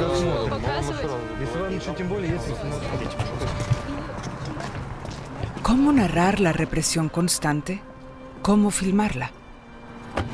как смотрим. Показывать? Если вам ничего, тем более, если смотрим. ¿Cómo narrar la represión constante? ¿Cómo filmarla?